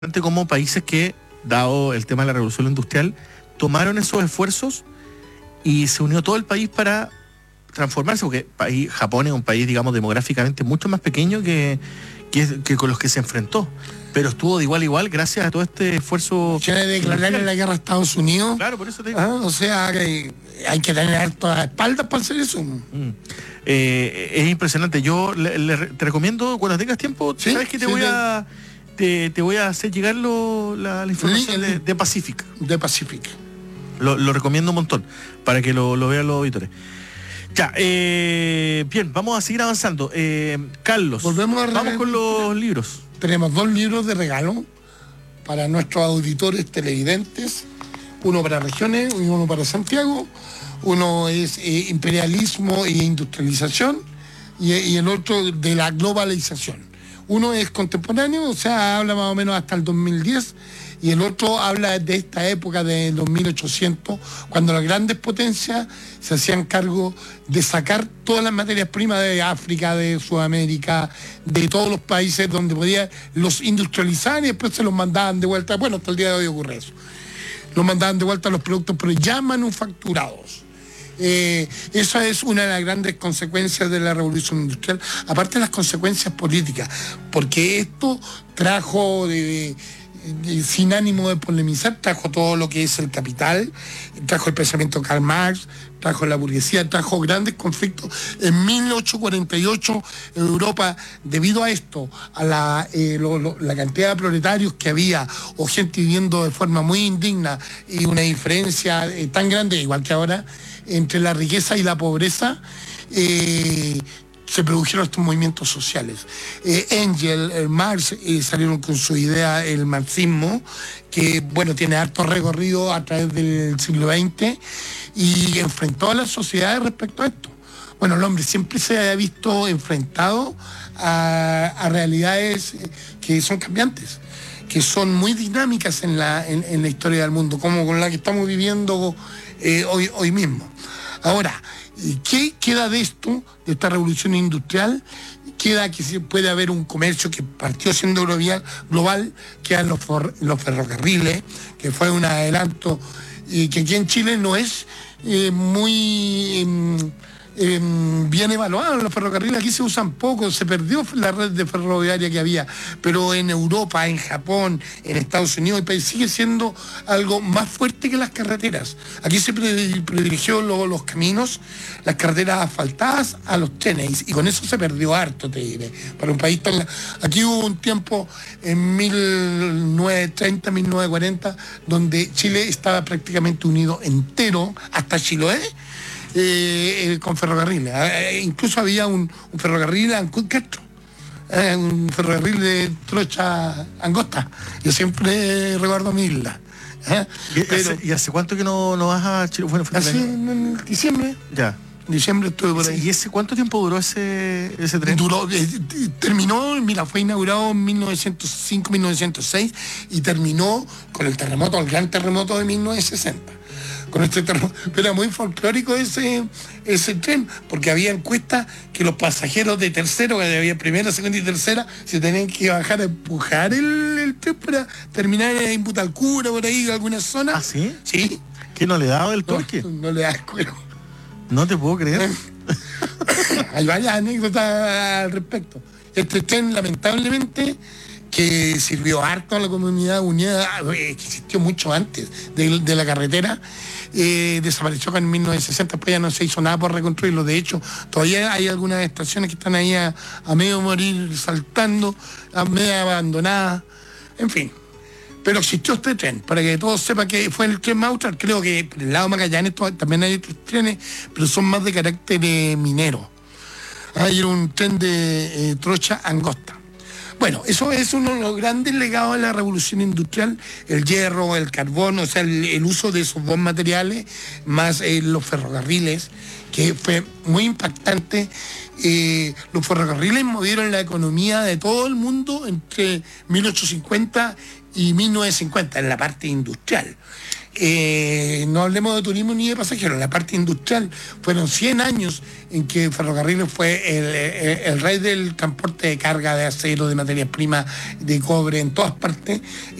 como países que, dado el tema de la revolución industrial, tomaron esos esfuerzos y se unió todo el país para transformarse, porque Japón es un país, digamos, demográficamente mucho más pequeño que con los que se enfrentó, pero estuvo de igual a igual gracias a todo este esfuerzo. Quiere declararle la guerra a Estados Unidos. Claro, por eso te digo. O sea, que hay que tener todas las espaldas para hacer eso. Es impresionante. Yo te recomiendo, cuando tengas tiempo, ¿Sí? sabes que te voy a hacer llegar la información de Pacific. De Pacific. Lo recomiendo un montón, para que lo vean los auditores. Ya, bien, vamos a seguir avanzando. Carlos, vamos con los libros. Tenemos 2 libros de regalo para nuestros auditores televidentes. Uno para regiones y uno para Santiago. Uno es imperialismo e industrialización y el otro de la globalización. Uno es contemporáneo, o sea, habla más o menos hasta el 2010, y el otro habla de esta época de los 1800, cuando las grandes potencias se hacían cargo de sacar todas las materias primas de África, de Sudamérica, de todos los países donde podían, los industrializar y después se los mandaban de vuelta. Bueno, hasta el día de hoy ocurre eso. Los mandaban de vuelta a los productos, pero ya manufacturados. Esa es una de las grandes consecuencias de la revolución industrial, aparte de las consecuencias políticas, porque esto trajo, sin ánimo de polemizar, trajo todo lo que es el capital, trajo el pensamiento de Karl Marx, trajo la burguesía, trajo grandes conflictos. En 1848 Europa, debido a esto, a la cantidad de proletarios que había, o gente viviendo de forma muy indigna, y una diferencia tan grande, igual que ahora, entre la riqueza y la pobreza, se produjeron estos movimientos sociales. Engels, Marx salieron con su idea, el marxismo, que bueno, tiene harto recorrido a través del siglo XX y enfrentó a las sociedades respecto a esto. Bueno, el hombre siempre se ha visto enfrentado a realidades que son cambiantes, que son muy dinámicas en la historia del mundo, como con la que estamos viviendo hoy mismo. Ahora, ¿qué queda de esto, de esta revolución industrial? Queda que puede haber un comercio que partió siendo global, quedan los ferrocarriles, que fue un adelanto, y que aquí en Chile no es muy bien evaluado. Los ferrocarriles aquí se usan poco, se perdió la red de ferroviaria que había, pero en Europa, en Japón, en Estados Unidos, sigue siendo algo más fuerte que las carreteras. Aquí se privilegió los caminos, las carreteras asfaltadas a los trenes, y con eso se perdió harto, te diré. Para un país tan... Aquí hubo un tiempo en 1930, 1940, donde Chile estaba prácticamente unido entero, hasta Chiloé, con ferrocarriles. Incluso había un ferrocarril a Ancud Castro, un ferrocarril de Trocha Angosta. Yo siempre recuerdo mi isla. ¿Y hace cuánto que no vas a Chile? Bueno, hace en diciembre. Ya. En diciembre estuve por ahí. ¿Y cuánto tiempo duró ese tren? Terminó, mira, fue inaugurado en 1905, 1906 y terminó con el gran terremoto de 1960. Con este terremoto. Pero era muy folclórico ese tren, porque había encuestas que los pasajeros de tercero, que había primera, segunda y tercera, se tenían que bajar a empujar el tren para terminar en Butalcura, por ahí, en alguna zona. ¿Ah, sí? Sí. ¿Que no le daba el torque? No le da cuero. No te puedo creer. Hay varias anécdotas al respecto. Este tren, lamentablemente, que sirvió harto a la comunidad unida, que existió mucho antes de la carretera, desapareció en 1960, después ya no se hizo nada por reconstruirlo. De hecho, todavía hay algunas estaciones que están ahí a medio morir, saltando, a medio abandonadas, en fin. Pero existió este tren, para que todos sepan que fue el tren Maustral. Creo que por el lado de Magallanes también hay otros trenes, pero son más de carácter minero. Hay un tren de Trocha Angosta. Bueno, eso es uno de los grandes legados de la revolución industrial, el hierro, el carbón, o sea, el uso de esos dos materiales, más los ferrocarriles, que fue muy impactante. Los ferrocarriles movieron la economía de todo el mundo entre 1850 y 1950, en la parte industrial. no hablemos de turismo ni de pasajeros, la parte industrial. Fueron 100 años en que Ferrocarriles fue el rey del transporte de carga, de acero, de materias primas, de cobre, en todas partes.